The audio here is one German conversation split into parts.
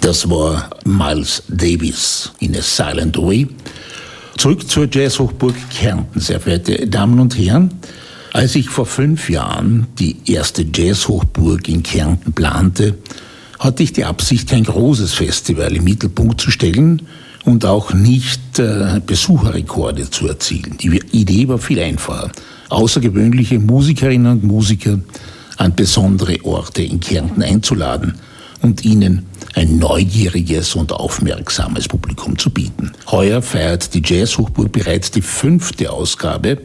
Das war Miles Davis in A Silent Way. Zurück zur Jazzhochburg Kärnten, sehr verehrte Damen und Herren. Als ich vor 5 Jahren die erste Jazzhochburg in Kärnten plante, hatte ich die Absicht, kein großes Festival im Mittelpunkt zu stellen und auch nicht Besucherrekorde zu erzielen. Die Idee war viel einfacher. Außergewöhnliche Musikerinnen und Musiker an besondere Orte in Kärnten einzuladen und ihnen ein neugieriges und aufmerksames Publikum zu bieten. Heuer feiert die Jazzhochburg bereits die 5. Ausgabe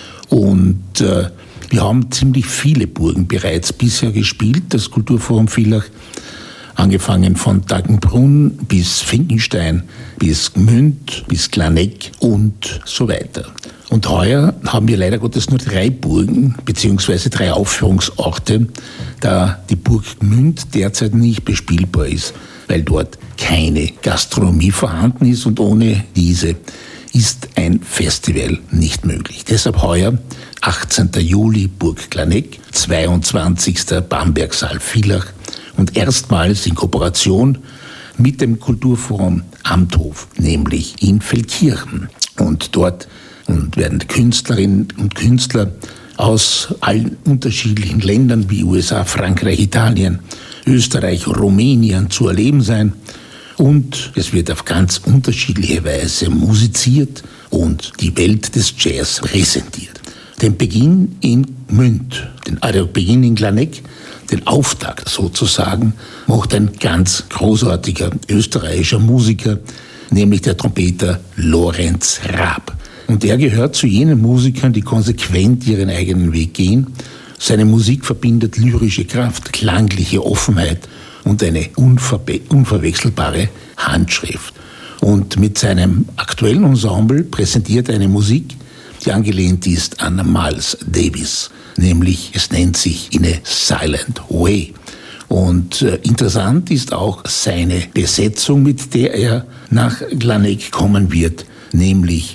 und wir haben ziemlich viele Burgen bereits bisher gespielt. Das Kulturforum Villach, angefangen von Daggenbrunn bis Finkenstein, bis Gmünd, bis Glaneck und so weiter. Und heuer haben wir leider Gottes nur 3 Burgen bzw. 3 Aufführungsorte, da die Burg Gmünd derzeit nicht bespielbar ist, weil dort keine Gastronomie vorhanden ist und ohne diese ist ein Festival nicht möglich. Deshalb heuer 18. Juli Burg Glaneck, 22. Bambergsaal Villach und erstmals in Kooperation mit dem Kulturforum Amthof, nämlich in Feldkirchen. Und dort werden Künstlerinnen und Künstler aus allen unterschiedlichen Ländern wie USA, Frankreich, Italien, Österreich, Rumänien zu erleben sein. Und es wird auf ganz unterschiedliche Weise musiziert und die Welt des Jazz präsentiert. Den Beginn in Gmünd, den Beginn in Glaneck, den Auftakt sozusagen, macht ein ganz großartiger österreichischer Musiker, nämlich der Trompeter Lorenz Raab. Und er gehört zu jenen Musikern, die konsequent ihren eigenen Weg gehen. Seine Musik verbindet lyrische Kraft, klangliche Offenheit und eine unverwechselbare Handschrift. Und mit seinem aktuellen Ensemble präsentiert er eine Musik, die angelehnt ist an Miles Davis, nämlich es nennt sich In a Silent Way. Und interessant ist auch seine Besetzung, mit der er nach Glaneck kommen wird, nämlich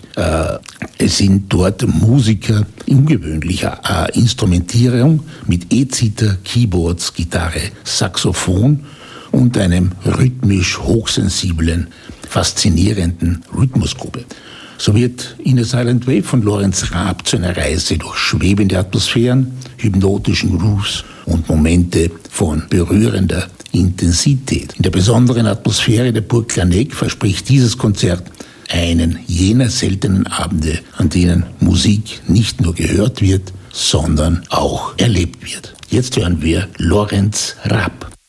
es sind dort Musiker ungewöhnlicher Instrumentierung mit E-Zither, Keyboards, Gitarre, Saxophon und einem rhythmisch hochsensiblen, faszinierenden Rhythmusgruppe. So wird In a Silent Way von Lorenz Raab zu einer Reise durch schwebende Atmosphären, hypnotischen Grooves und Momente von berührender Intensität. In der besonderen Atmosphäre der Burg Glaneck verspricht dieses Konzert einen jener seltenen Abende, an denen Musik nicht nur gehört wird, sondern auch erlebt wird. Jetzt hören wir Lorenz Raab.